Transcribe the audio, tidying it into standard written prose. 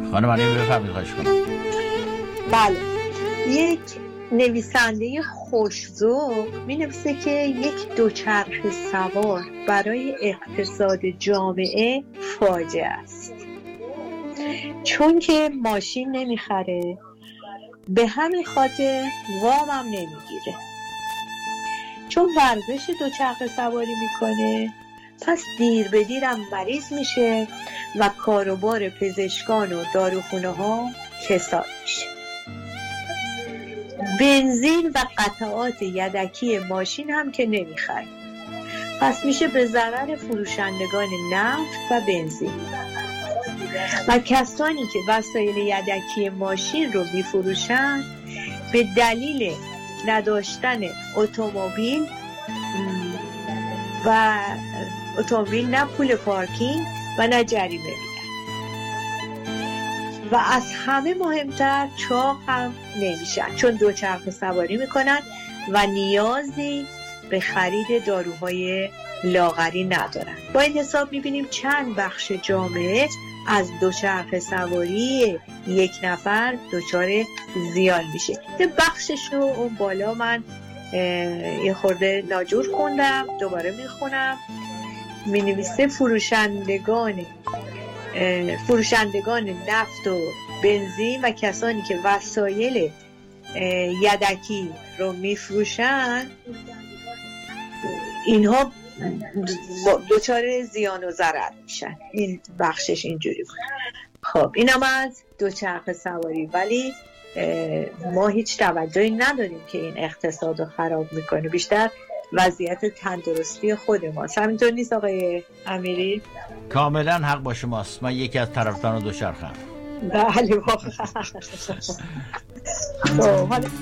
خانم علی بفرمایید، خواهش کنم. بله، یک نویسنده خوش‌ذوق می‌نویسه که یک دوچرخه سوار برای اقتصاد جامعه فاجعه است، چون که ماشین نمیخره، به همین خاطر وامم نمیگیره. چون ورزش دوچرخه سواری میکنه، پس دیر به دیرم مریض میشه و کاروبار پزشکان و داروخونه ها کساد میشه. بنزین و قطعات یدکی ماشین هم که نمیخره، پس میشه به ضرر فروشندگان نفت و بنزین و کسانی که وسایل یدکی ماشین رو میفروشن به دلیل نداشتن اتومبیل و اتومبیل نه پول پارکینگ و نه جریمه میدن. و از همه مهمتر چاق هم نمیشن، چون دوچرخه سواری میکنن و نیازی به خرید داروهای لاغری ندارن. با این حساب میبینیم چند بخش جامعه از دوچرخه سواری یک نفر دچار زیان میشه. یه بخشش رو اون بالا من یه خورده ناجور خوندم، دوباره میخونم. مینویسه فروشندگان نفت و بنزین و کسانی که وسایل یدکی رو میفروشن، اینها دچار زیان و ضرر میشن. این بخشش اینجوری بود. خب اینم از دوچرخه سواری، ولی ما هیچ توجهی نداریم که این اقتصاد رو خراب میکنه، بیشتر وضعیت تندرستی خود ماست. همینطور نیست آقای امیری؟ کاملا حق با شماست، من یکی از طرفداران دوچرخه‌ام. بله واقعا.